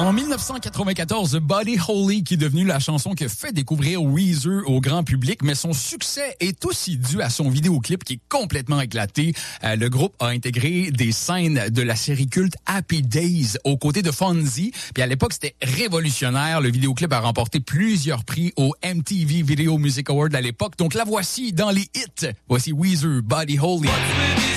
En 1994, Buddy Holly qui est devenu la chanson qui a fait découvrir Weezer au grand public, mais son succès est aussi dû à son vidéoclip qui est complètement éclaté. Le groupe a intégré des scènes de la série culte Happy Days aux côtés de Fonzie. Puis à l'époque, c'était révolutionnaire. Le vidéoclip a remporté plusieurs prix au MTV Video Music Award à l'époque. Donc la voici dans les hits. Voici Weezer, Buddy Holly.